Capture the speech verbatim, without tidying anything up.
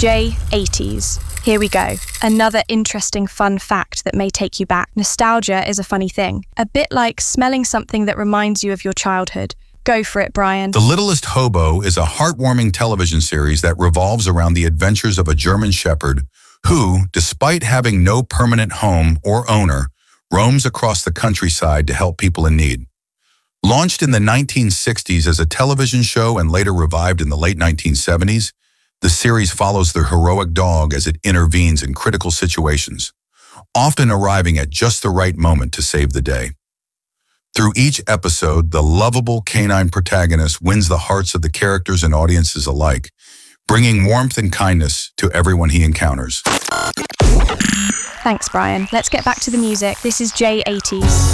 J eighties. Here we go. Another interesting fun fact that may take you back. Nostalgia is a funny thing. A bit like smelling something that reminds you of your childhood. Go for it, Brian. The Littlest Hobo is a heartwarming television series that revolves around the adventures of a German shepherd who, despite having no permanent home or owner, roams across the countryside to help people in need. Launched in the nineteen sixties as a television show and later revived in the late nineteen seventies, the series follows the heroic dog as it intervenes in critical situations, often arriving at just the right moment to save the day. Through each episode, the lovable canine protagonist wins the hearts of the characters and audiences alike, bringing warmth and kindness to everyone he encounters. Thanks, Brian. Let's get back to the music. This is J eighties.